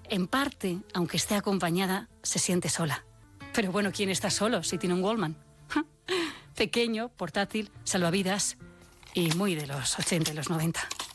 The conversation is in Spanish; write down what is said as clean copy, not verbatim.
En parte, aunque esté acompañada, se siente sola. Pero bueno, ¿quién está solo si tiene un Walkman? Pequeño, portátil, salvavidas y muy de los 80 y los 90.